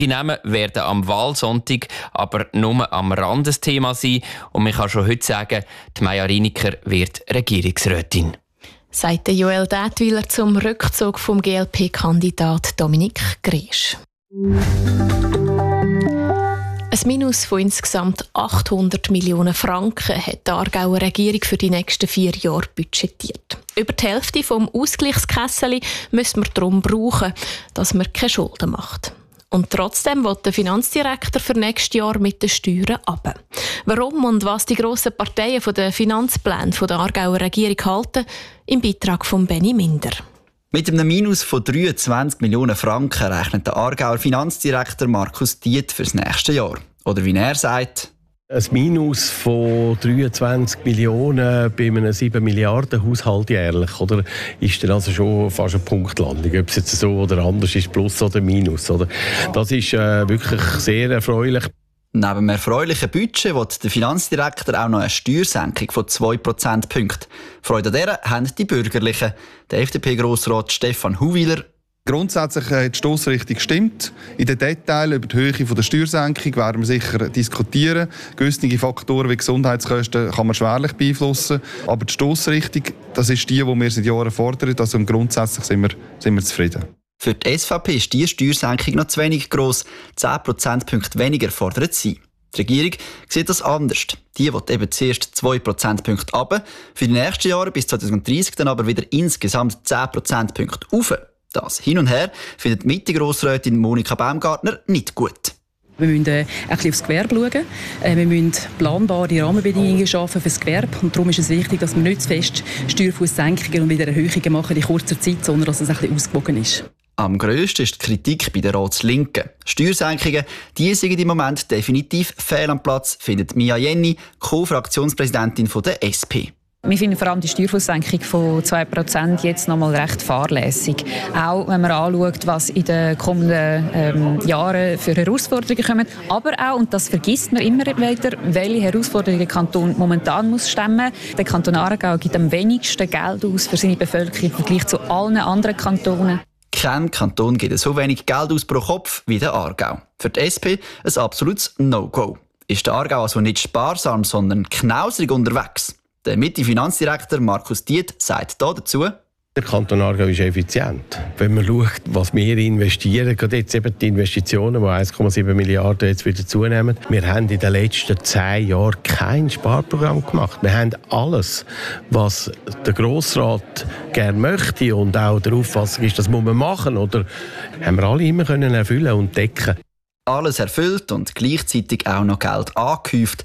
Die Namen werden am Wahlsonntag aber nur am Rand des Thema sein. Und man kann schon heute sagen, die Maja Riniker wird Regierungsrätin. Sagte Joel Dätwiler zum Rückzug vom GLP-Kandidat Dominik Griesch. Ein Minus von insgesamt 800 Millionen Franken hat die Aargauer Regierung für die nächsten 4 Jahre budgetiert. Über die Hälfte vom Ausgleichskessel müssen wir darum brauchen, dass man keine Schulden macht. Und trotzdem will der Finanzdirektor für nächstes Jahr mit den Steuern runter. Warum und was die grossen Parteien von den Finanzplänen der Aargauer Regierung halten, im Beitrag von Benny Minder. Mit einem Minus von 23 Millionen Franken rechnet der Aargauer Finanzdirektor Markus Diet für das nächste Jahr. Oder wie er sagt: Ein Minus von 23 Millionen bei einem 7 Milliarden Haushalt jährlich, oder? Ist dann also schon fast eine Punktlandung. Ob es jetzt so oder anders ist, Plus oder Minus, oder? Das ist wirklich sehr erfreulich. Neben einem erfreulichen Budget will der Finanzdirektor auch noch eine Steuersenkung von 2 Prozentpunkten. Freude an dieser haben die Bürgerlichen. Der FDP-Grossrat Stefan Huwiler: Grundsätzlich hat die Stossrichtung gestimmt. In den Details über die Höhe der Steuersenkung werden wir sicher diskutieren. Gewisse Faktoren wie Gesundheitskosten kann man schwerlich beeinflussen. Aber die Stossrichtung, das ist die wir seit Jahren fordern. Also grundsätzlich sind wir zufrieden. Für die SVP ist diese Steuersenkung noch zu wenig gross. 10 Prozentpunkte weniger fordert sie. Die Regierung sieht das anders. Die will eben zuerst 2 Prozentpunkte runter, für die nächsten Jahre bis 2030 dann aber wieder insgesamt 10 Prozentpunkte rauf. Das hin und her findet die Mitte-Grossrätin Monika Baumgartner nicht gut. Wir müssen ein bisschen aufs Gewerbe schauen. Wir müssen planbare Rahmenbedingungen schaffen für das Gewerbe. Und darum ist es wichtig, dass wir nicht zu fest Steuerfusssenkungen und wieder Erhöhungen machen in kurzer Zeit, sondern dass es ein bisschen ausgewogen ist. Am grössten ist die Kritik bei der Ratslinken. Steuersenkungen, die sind im Moment definitiv fehl am Platz, findet Mia Jenny, Co-Fraktionspräsidentin der SP. Wir finden vor allem die Steuerfusssenkung von 2% jetzt noch mal recht fahrlässig. Auch wenn man anschaut, was in den kommenden Jahren für Herausforderungen kommen. Aber auch, und das vergisst man immer wieder, welche Herausforderungen der Kanton momentan muss stemmen. Der Kanton Aargau gibt am wenigsten Geld aus für seine Bevölkerung im Vergleich zu allen anderen Kantonen. Kein Kanton gibt so wenig Geld aus pro Kopf wie der Aargau. Für die SP ein absolutes No-Go. Ist der Aargau also nicht sparsam, sondern knauserig unterwegs? Der Mitte-Finanzdirektor Markus Diet sagt dazu: Der Kanton Aargau ist effizient. Wenn man schaut, was wir investieren, gerade jetzt eben die Investitionen, die 1,7 Milliarden jetzt wieder zunehmen. Wir haben in den letzten 10 Jahren kein Sparprogramm gemacht. Wir haben alles, was der Grossrat gerne möchte und auch der Auffassung ist, das muss man machen, oder haben wir alle immer können erfüllen und decken. Alles erfüllt und gleichzeitig auch noch Geld angehäuft.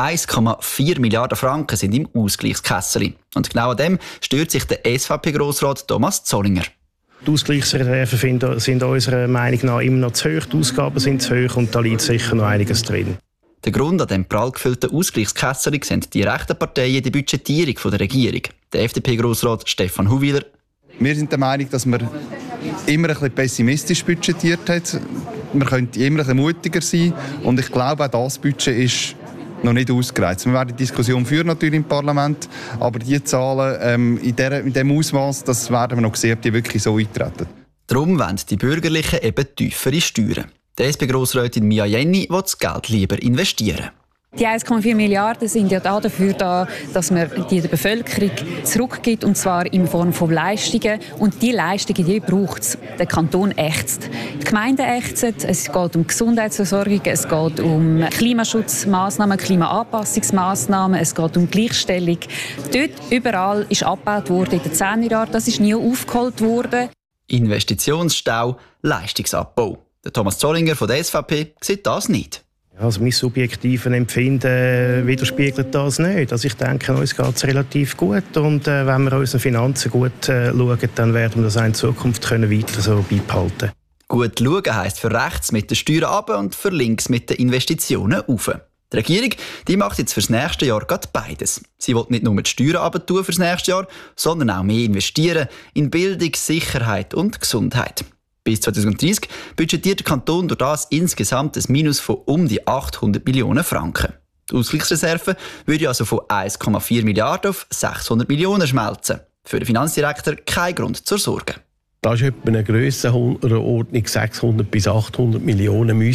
1,4 Milliarden Franken sind im Ausgleichskessel. Und genau an dem stört sich der SVP-Grossrat Thomas Zollinger. Die Ausgleichsreserven sind unserer Meinung nach immer noch zu hoch, die Ausgaben sind zu hoch und da liegt sicher noch einiges drin. Der Grund an dem prall gefüllten Ausgleichskessel sind die rechten Parteien die Budgetierung der Regierung. Der FDP-Grossrat Stefan Huwiler: Wir sind der Meinung, dass man immer ein bisschen pessimistisch budgetiert hat. Man könnte immer ein bisschen mutiger sein. Und ich glaube, auch das Budget ist noch nicht ausgereizt. Wir werden die Diskussion führen natürlich im Parlament, aber die Zahlen in diesem Ausmaß, das werden wir noch sehen, ob die wirklich so eintreten. Darum wollen die Bürgerlichen eben tiefere Steuern. Die SP-Grossrätin Mia Jenny will das Geld lieber investieren. Die 1,4 Milliarden sind ja dafür da, dass man die der Bevölkerung zurückgibt, und zwar in Form von Leistungen. Und diese Leistungen, die braucht es. Der Kanton ächzt. Die Gemeinden ächzen. Es geht um Gesundheitsversorgung, es geht um Klimaschutzmaßnahmen, Klimaanpassungsmaßnahmen, es geht um Gleichstellung. Dort überall ist abgebaut worden in den 10er Jahren. Das ist nie aufgeholt worden. Investitionsstau, Leistungsabbau. Der Thomas Zollinger von der SVP sieht das nicht. Also mein subjektives Empfinden widerspiegelt das nicht. Also ich denke, uns geht es relativ gut und wenn wir unsere Finanzen gut schauen, dann werden wir das auch in Zukunft weiter so beibehalten. Gut schauen heisst für rechts mit den Steuern runter und für links mit den Investitionen rauf. Die Regierung die macht jetzt fürs nächste Jahr gerade beides. Sie will nicht nur die Steuern runter fürs nächste Jahr, sondern auch mehr investieren in Bildung, Sicherheit und Gesundheit. Bis 2030 budgetiert der Kanton durch das insgesamt ein Minus von um die 800 Millionen Franken. Die Ausgleichsreserve würde also von 1,4 Milliarden auf 600 Millionen schmelzen. Für den Finanzdirektor kein Grund zur Sorge. Das ist etwa eine Grössenordnung 600 bis 800 Millionen